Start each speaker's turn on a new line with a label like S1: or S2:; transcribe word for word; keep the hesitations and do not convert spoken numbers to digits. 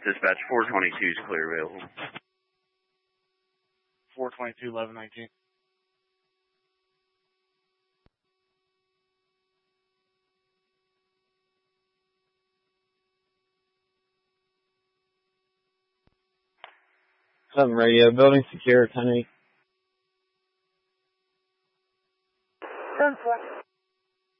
S1: Dispatch four twenty-two is clear available.
S2: four twenty-two, eleven nineteen.
S3: Seven radio, building secure, ten eight.
S4: ten four.